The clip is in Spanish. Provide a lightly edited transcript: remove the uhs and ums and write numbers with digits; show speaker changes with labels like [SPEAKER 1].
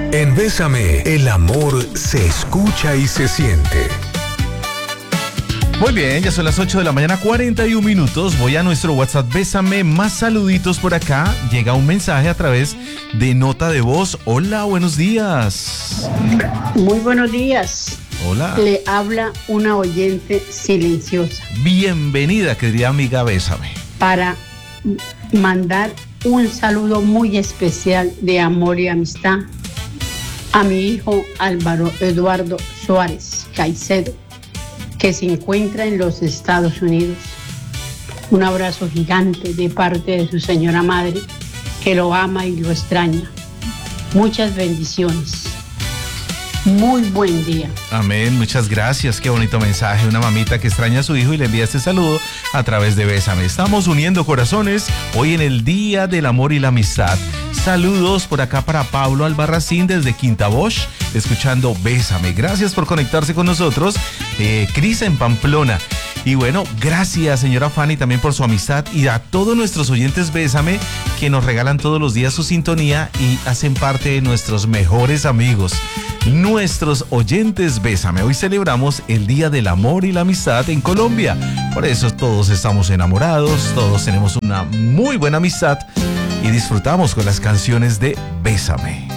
[SPEAKER 1] En Bésame, el amor se escucha y se siente.
[SPEAKER 2] Muy bien, ya son las 8 de la mañana, 41 minutos. Voy a nuestro WhatsApp, Bésame, más saluditos por acá. Llega un mensaje a través de nota de voz. Hola, buenos días.
[SPEAKER 3] Muy buenos días.
[SPEAKER 2] Hola.
[SPEAKER 3] Le habla una oyente silenciosa.
[SPEAKER 2] Bienvenida, querida amiga, Bésame.
[SPEAKER 3] Para mandar un saludo muy especial de amor y amistad a mi hijo Álvaro Eduardo Suárez Caicedo, que se encuentra en los Estados Unidos. Un abrazo gigante de parte de su señora madre, que lo ama y lo extraña. Muchas bendiciones. Muy buen día.
[SPEAKER 2] Amén, muchas gracias, qué bonito mensaje. Una mamita que extraña a su hijo y le envía este saludo a través de Bésame. Estamos uniendo corazones hoy en el Día del Amor y la Amistad. Saludos por acá para Pablo Albarracín desde Quinta Bosch, escuchando Bésame. Gracias por conectarse con nosotros. Cris en Pamplona. Y bueno, gracias señora Fanny también por su amistad y a todos nuestros oyentes Bésame que nos regalan todos los días su sintonía y hacen parte de nuestros mejores amigos. Nuestros oyentes Bésame. Hoy celebramos el Día del Amor y la Amistad en Colombia. Por eso todos estamos enamorados, todos tenemos una muy buena amistad y disfrutamos con las canciones de Bésame.